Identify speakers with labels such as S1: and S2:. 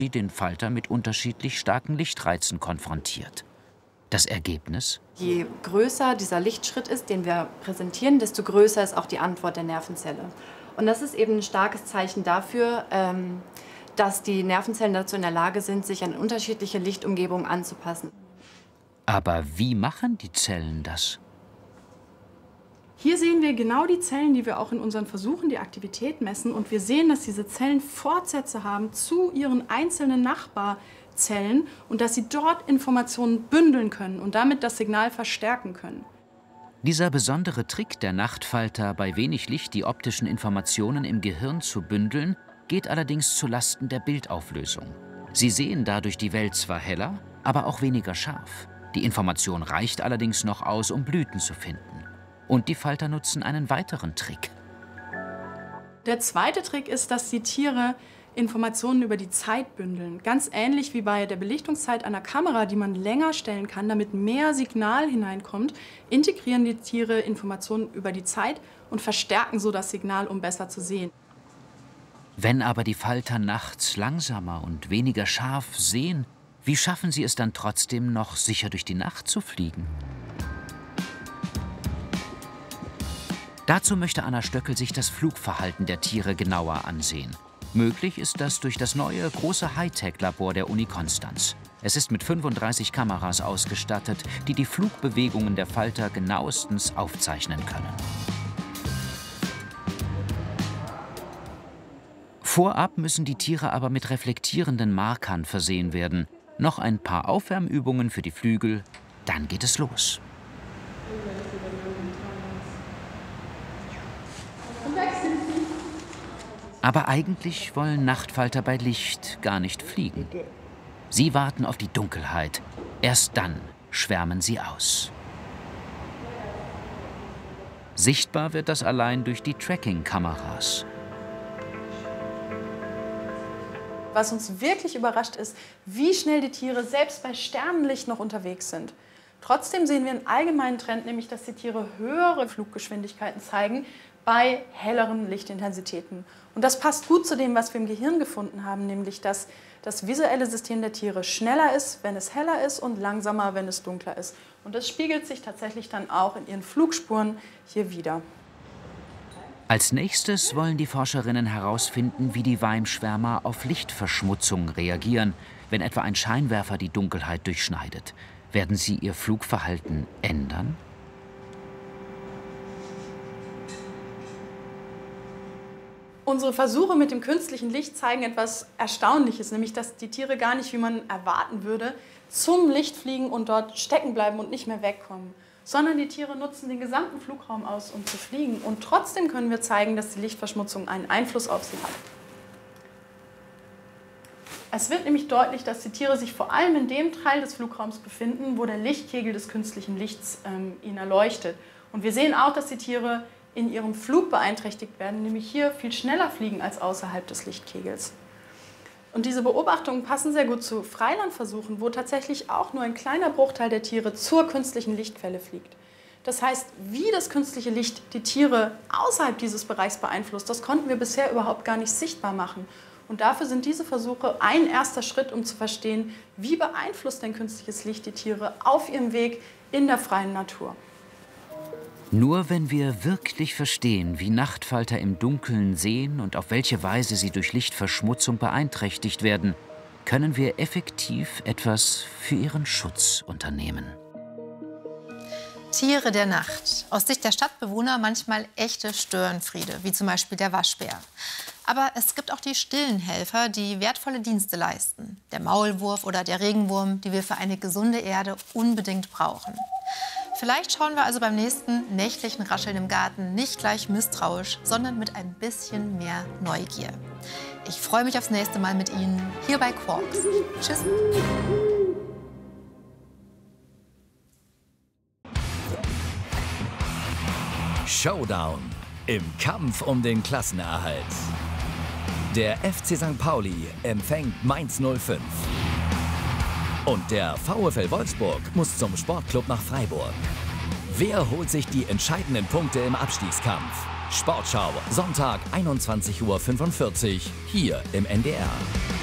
S1: den Falter mit unterschiedlich starken Lichtreizen konfrontiert. Das Ergebnis?
S2: Je größer dieser Lichtschritt ist, den wir präsentieren, desto größer ist auch die Antwort der Nervenzelle. Und das ist eben ein starkes Zeichen dafür, dass die Nervenzellen dazu in der Lage sind, sich an unterschiedliche Lichtumgebungen anzupassen.
S1: Aber wie machen die Zellen das?
S3: Hier sehen wir genau die Zellen, die wir auch in unseren Versuchen die Aktivität messen. Und wir sehen, dass diese Zellen Fortsätze haben zu ihren einzelnen Nachbarzellen und dass sie dort Informationen bündeln können und damit das Signal verstärken können.
S1: Dieser besondere Trick der Nachtfalter, bei wenig Licht die optischen Informationen im Gehirn zu bündeln, geht allerdings zulasten der Bildauflösung. Sie sehen dadurch die Welt zwar heller, aber auch weniger scharf. Die Information reicht allerdings noch aus, um Blüten zu finden. Und die Falter nutzen einen weiteren Trick.
S3: Der zweite Trick ist, dass die Tiere Informationen über die Zeit bündeln. Ganz ähnlich wie bei der Belichtungszeit einer Kamera, die man länger stellen kann, damit mehr Signal hineinkommt, integrieren die Tiere Informationen über die Zeit und verstärken so das Signal, um besser zu sehen.
S1: Wenn aber die Falter nachts langsamer und weniger scharf sehen, wie schaffen sie es dann trotzdem noch, sicher durch die Nacht zu fliegen? Dazu möchte Anna Stöckel sich das Flugverhalten der Tiere genauer ansehen. Möglich ist das durch das neue große Hightech-Labor der Uni Konstanz. Es ist mit 35 Kameras ausgestattet, die die Flugbewegungen der Falter genauestens aufzeichnen können. Vorab müssen die Tiere aber mit reflektierenden Markern versehen werden. Noch ein paar Aufwärmübungen für die Flügel, dann geht es los. Aber eigentlich wollen Nachtfalter bei Licht gar nicht fliegen. Sie warten auf die Dunkelheit. Erst dann schwärmen sie aus. Sichtbar wird das allein durch die Tracking-Kameras.
S3: Was uns wirklich überrascht ist, wie schnell die Tiere selbst bei Sternenlicht noch unterwegs sind. Trotzdem sehen wir einen allgemeinen Trend, nämlich dass die Tiere höhere Fluggeschwindigkeiten zeigen bei helleren Lichtintensitäten. Und das passt gut zu dem, was wir im Gehirn gefunden haben, nämlich dass das visuelle System der Tiere schneller ist, wenn es heller ist, und langsamer, wenn es dunkler ist. Und das spiegelt sich tatsächlich dann auch in ihren Flugspuren hier wider.
S1: Als nächstes wollen die Forscherinnen herausfinden, wie die Weimschwärmer auf Lichtverschmutzung reagieren, wenn etwa ein Scheinwerfer die Dunkelheit durchschneidet. Werden sie ihr Flugverhalten ändern?
S3: Unsere Versuche mit dem künstlichen Licht zeigen etwas Erstaunliches, nämlich dass die Tiere gar nicht, wie man erwarten würde, zum Licht fliegen und dort stecken bleiben und nicht mehr wegkommen, sondern die Tiere nutzen den gesamten Flugraum aus, um zu fliegen. Und trotzdem können wir zeigen, dass die Lichtverschmutzung einen Einfluss auf sie hat. Es wird nämlich deutlich, dass die Tiere sich vor allem in dem Teil des Flugraums befinden, wo der Lichtkegel des künstlichen Lichts ihnen erleuchtet. Und wir sehen auch, dass die Tiere in ihrem Flug beeinträchtigt werden, nämlich hier viel schneller fliegen als außerhalb des Lichtkegels. Und diese Beobachtungen passen sehr gut zu Freilandversuchen, wo tatsächlich auch nur ein kleiner Bruchteil der Tiere zur künstlichen Lichtquelle fliegt. Das heißt, wie das künstliche Licht die Tiere außerhalb dieses Bereichs beeinflusst, das konnten wir bisher überhaupt gar nicht sichtbar machen. Und dafür sind diese Versuche ein erster Schritt, um zu verstehen, wie beeinflusst denn künstliches Licht die Tiere auf ihrem Weg in der freien Natur.
S1: Nur wenn wir wirklich verstehen, wie Nachtfalter im Dunkeln sehen und auf welche Weise sie durch Lichtverschmutzung beeinträchtigt werden, können wir effektiv etwas für ihren Schutz unternehmen.
S4: Tiere der Nacht. Aus Sicht der Stadtbewohner manchmal echte Störenfriede, wie zum Beispiel der Waschbär. Aber es gibt auch die stillen Helfer, die wertvolle Dienste leisten. Der Maulwurf oder der Regenwurm, die wir für eine gesunde Erde unbedingt brauchen. Vielleicht schauen wir also beim nächsten nächtlichen Rascheln im Garten nicht gleich misstrauisch, sondern mit ein bisschen mehr Neugier. Ich freue mich aufs nächste Mal mit Ihnen hier bei Quarks. Tschüss.
S5: Showdown im Kampf um den Klassenerhalt. Der FC St. Pauli empfängt Mainz 05. Und der VfL Wolfsburg muss zum Sportclub nach Freiburg. Wer holt sich die entscheidenden Punkte im Abstiegskampf? Sportschau, Sonntag 21:45 Uhr, hier im NDR.